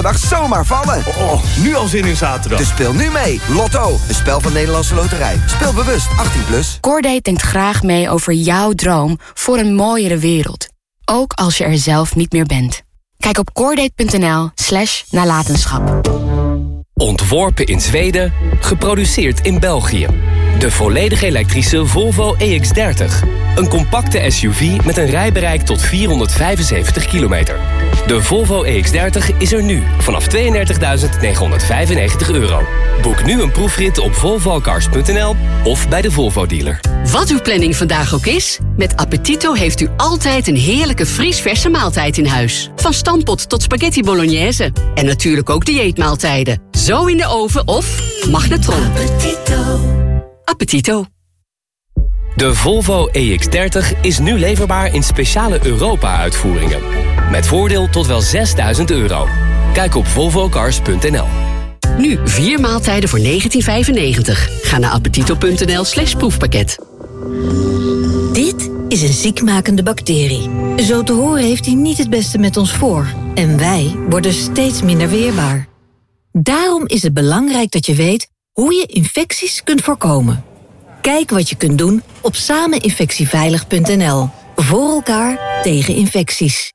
zaterdag zomaar vallen. Oh, nu al zin in zaterdag. Dus speel nu mee. Lotto, een spel van Nederlandse Loterij. Speel bewust, 18+. Cordate denkt graag mee over jouw droom voor een mooiere wereld. Ook als je er zelf niet meer bent. Kijk op cordate.nl/nalatenschap. Ontworpen in Zweden, geproduceerd in België. De volledig elektrische Volvo EX30. Een compacte SUV met een rijbereik tot 475 kilometer. De Volvo EX30 is er nu vanaf €32.995. Boek nu een proefrit op volvocars.nl of bij de Volvo dealer. Wat uw planning vandaag ook is, met Appetito heeft u altijd een heerlijke vriesverse maaltijd in huis. Van stampot tot spaghetti bolognese. En natuurlijk ook dieetmaaltijden. Zo in de oven of magnetron. Appetito. De Volvo EX30 is nu leverbaar in speciale Europa-uitvoeringen. Met voordeel tot wel €6.000. Kijk op volvocars.nl. Nu 4 maaltijden voor €19,95. Ga naar appetito.nl/proefpakket. Dit is een ziekmakende bacterie. Zo te horen heeft hij niet het beste met ons voor. En wij worden steeds minder weerbaar. Daarom is het belangrijk dat je weet hoe je infecties kunt voorkomen. Kijk wat je kunt doen op sameninfectieveilig.nl. Voor elkaar tegen infecties.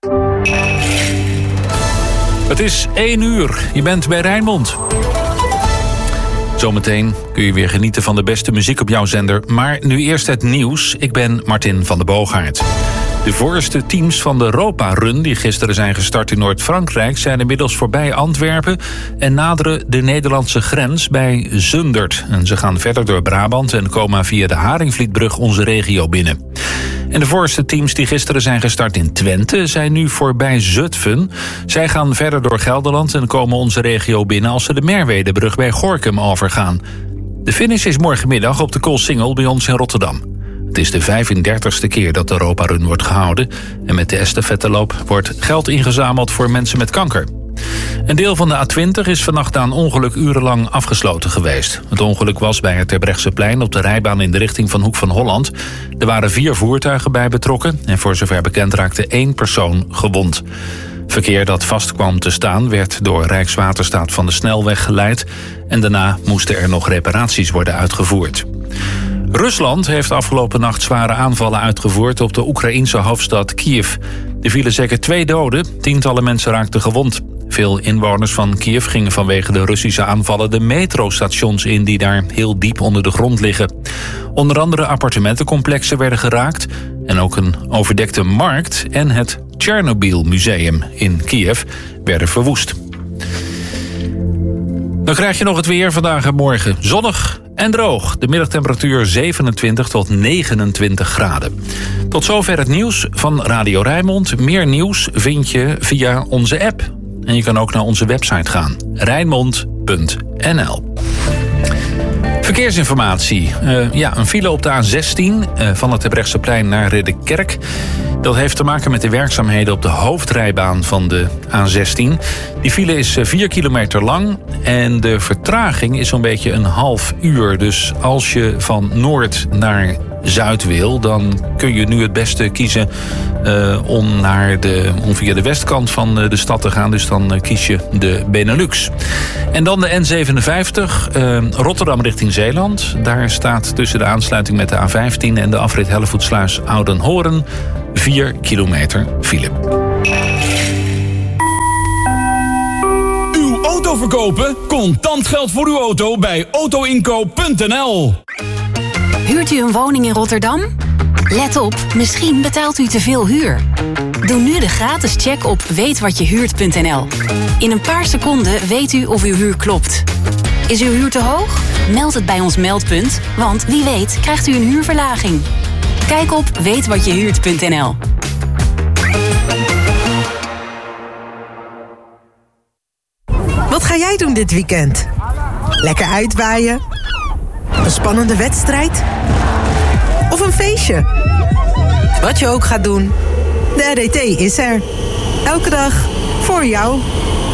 Het is 1 uur. Je bent bij Rijnmond. Zometeen kun je weer genieten van de beste muziek op jouw zender. Maar nu eerst het nieuws. Ik ben Martin van der Boogaard. De voorste teams van de Europa-run die gisteren zijn gestart in Noord-Frankrijk zijn inmiddels voorbij Antwerpen en naderen de Nederlandse grens bij Zundert. En ze gaan verder door Brabant en komen via de Haringvlietbrug onze regio binnen. En de voorste teams die gisteren zijn gestart in Twente zijn nu voorbij Zutphen. Zij gaan verder door Gelderland en komen onze regio binnen als ze de Merwedebrug bij Gorinchem overgaan. De finish is morgenmiddag op de Koolsingel bij ons in Rotterdam. Het is de 35e keer dat de Europa-run wordt gehouden. En met de estafetteloop wordt geld ingezameld voor mensen met kanker. Een deel van de A20 is vannacht na een ongeluk urenlang afgesloten geweest. Het ongeluk was bij het Terbrechtseplein op de rijbaan in de richting van Hoek van Holland. Er waren 4 voertuigen bij betrokken en voor zover bekend raakte 1 persoon gewond. Verkeer dat vast kwam te staan werd door Rijkswaterstaat van de snelweg geleid en daarna moesten er nog reparaties worden uitgevoerd. Rusland heeft afgelopen nacht zware aanvallen uitgevoerd op de Oekraïense hoofdstad Kiev. Er vielen zeker 2 doden, tientallen mensen raakten gewond. Veel inwoners van Kiev gingen vanwege de Russische aanvallen de metrostations in die daar heel diep onder de grond liggen. Onder andere appartementencomplexen werden geraakt en ook een overdekte markt en het Tsjernobyl Museum in Kiev werden verwoest. Dan krijg je nog het weer vandaag en morgen. Zonnig en droog. De middagtemperatuur 27 tot 29 graden. Tot zover het nieuws van Radio Rijnmond. Meer nieuws vind je via onze app. En je kan ook naar onze website gaan. Rijnmond.nl. Verkeersinformatie. Een file op de A16 van het Terbrechtseplein naar Ridderkerk. Dat heeft te maken met de werkzaamheden op de hoofdrijbaan van de A16. Die file is 4 kilometer lang en de vertraging is zo'n beetje een half uur. Dus als je van noord naar zuid wil, dan kun je nu het beste kiezen om via de westkant van de stad te gaan. Dus dan kies je de Benelux. En dan de N57, Rotterdam richting Zeeland. Daar staat tussen de aansluiting met de A15 en de afrit Hellevoetsluis Oudenhoorn 4 kilometer file. Uw auto verkopen? Contant geld voor uw auto bij autoinkoop.nl. Huurt u een woning in Rotterdam? Let op, misschien betaalt u te veel huur. Doe nu de gratis check op weetwatjehuurt.nl. In een paar seconden weet u of uw huur klopt. Is uw huur te hoog? Meld het bij ons meldpunt, want wie weet krijgt u een huurverlaging. Kijk op weetwatjehuurt.nl. Wat ga jij doen dit weekend? Lekker uitwaaien? Een spannende wedstrijd? Of een feestje? Wat je ook gaat doen, de RDT is er. Elke dag voor jou.